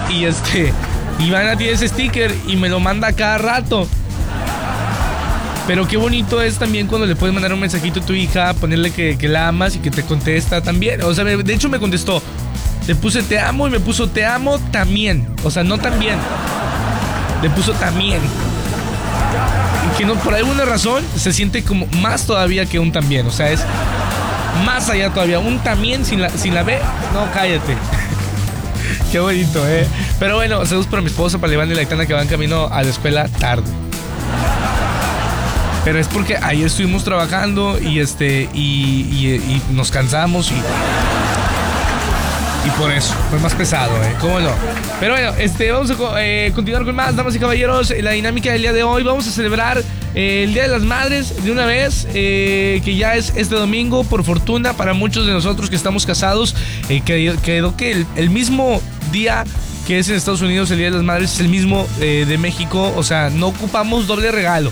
y Ivana tiene ese sticker y me lo manda cada rato. Pero qué bonito es también cuando le puedes mandar un mensajito a tu hija, ponerle que la amas y que te contesta también. O sea, de hecho me contestó. Le puse te amo y me puso te amo también. O sea, no también. Le puso también. Y que no, por alguna razón se siente como más todavía que un también. O sea, es más allá todavía. Un también sin la B. No, cállate. Qué bonito, ¿eh? Pero bueno, saludos para mi esposa, para Iván y la Aitana, que van camino a la escuela tarde. Pero es porque ayer estuvimos trabajando y nos cansamos y por eso fue más pesado, ¿cómo no? Pero bueno, vamos a continuar con más, damas y caballeros. La dinámica del día de hoy, vamos a celebrar el Día de las Madres de una vez, que ya es este domingo. Por fortuna para muchos de nosotros que estamos casados, quedó que el mismo día que es en Estados Unidos, el Día de las Madres, es el mismo de México. O sea, no ocupamos doble regalo.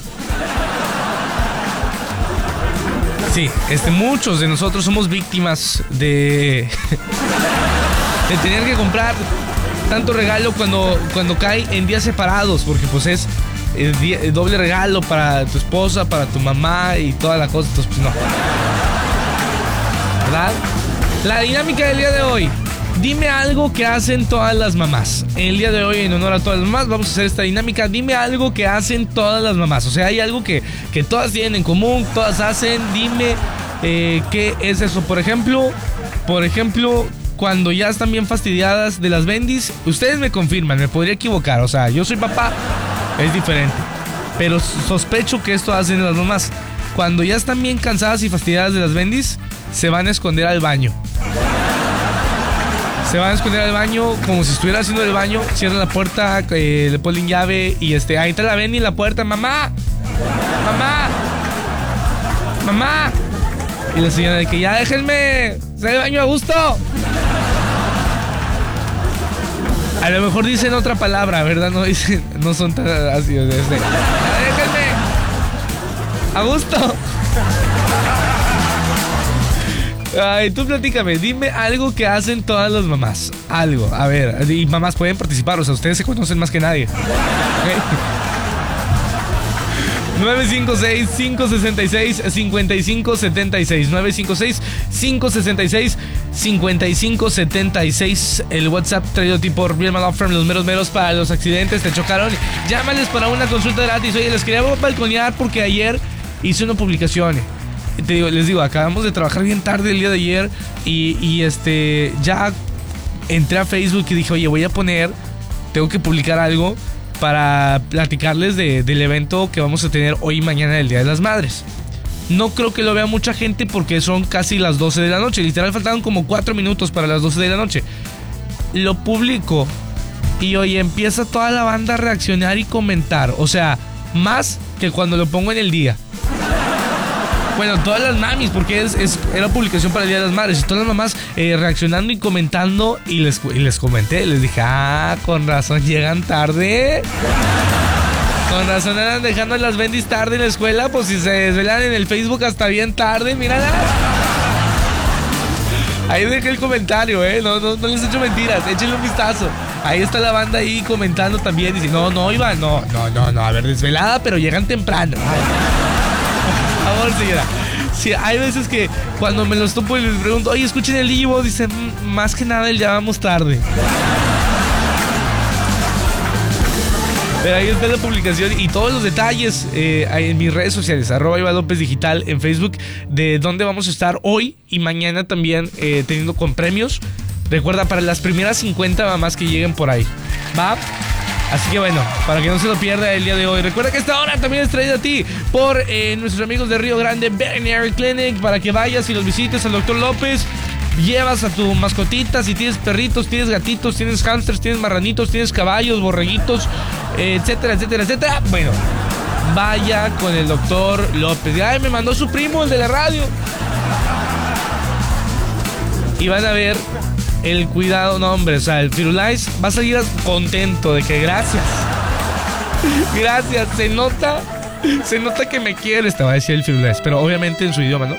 Sí, muchos de nosotros somos víctimas de tener que comprar tanto regalo cuando cae en días separados, porque pues es el doble regalo para tu esposa, para tu mamá y toda la cosa. Entonces, pues no. ¿Verdad? La dinámica del día de hoy. Dime algo que hacen todas las mamás. El día de hoy, en honor a todas las mamás, vamos a hacer esta dinámica. Dime algo que hacen todas las mamás. O sea, hay algo que todas tienen en común, todas hacen. Dime qué es eso. Por ejemplo, cuando ya están bien fastidiadas de las bendis. Ustedes me confirman, me podría equivocar. O sea, yo soy papá, es diferente. Pero sospecho que esto hacen las mamás. Cuando ya están bien cansadas y fastidiadas de las bendis, se van a esconder al baño. Se van a esconder al baño como si estuviera haciendo el baño. Cierran la puerta, le ponen llave y ahí está la Benny en la puerta. ¡Mamá! ¡Mamá! ¡Mamá! Y la señora de que ya déjenme hacer el baño a gusto. A lo mejor dicen otra palabra, ¿verdad? No son tan así. Ya déjenme a gusto. Ay, tú platícame, dime algo que hacen todas las mamás. Algo, a ver, y mamás pueden participar, o sea, ustedes se conocen más que nadie. ¿Okay? 956-566-5576. 956-566-5576. El WhatsApp traído a ti por Real Law Firm, los meros para los accidentes. Te chocaron, llámales para una consulta gratis. Oye, les quería balconear porque ayer hice una publicación. Les digo, acabamos de trabajar bien tarde el día de ayer y ya entré a Facebook y dije, oye, tengo que publicar algo para platicarles del evento que vamos a tener hoy y mañana del Día de las Madres. No creo que lo vea mucha gente porque son casi las 12 de la noche. Literal faltaban como 4 minutos para las 12 de la noche. Lo publico y oye, empieza toda la banda a reaccionar y comentar. O sea, más que cuando lo pongo en el día. Bueno, todas las mamis, porque era publicación para el Día de las Madres. Y todas las mamás reaccionando y comentando. Y les comenté, les dije, con razón llegan tarde. Con razón eran dejando las bendis tarde en la escuela. Pues si se desvelan en el Facebook hasta bien tarde, míralas. Ahí dejé el comentario, no les he hecho mentiras, échenle un vistazo. Ahí está la banda ahí comentando también. Dice, no, Iván, no, a ver, desvelada, pero llegan temprano. Por favor, señora. Sí, hay veces que cuando me los topo y les pregunto, oye, escuchen el Ivo, dicen, más que nada ya vamos tarde. Pero ahí está la publicación y todos los detalles en mis redes sociales, @IvaLópezDigital en Facebook, de dónde vamos a estar hoy y mañana también teniendo con premios. Recuerda, para las primeras 50 mamás que lleguen por ahí, ¿va? Así que bueno, para que no se lo pierda el día de hoy. Recuerda que esta hora también es traída a ti por nuestros amigos de Río Grande Veterinary Clinic, para que vayas y los visites al Dr. López. Llevas a tu mascotita, si tienes perritos, tienes gatitos, tienes hamsters, tienes marranitos, tienes caballos, borreguitos, etcétera, etcétera, etcétera. Bueno, vaya con el Dr. López. Ay, me mandó su primo, el de la radio. Y van a ver el cuidado, no hombre, o sea, el Firulais va a salir contento de que gracias, se nota que me quieres, te va a decir el Firulais, pero obviamente en su idioma, ¿no?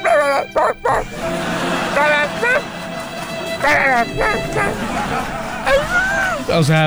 O sea,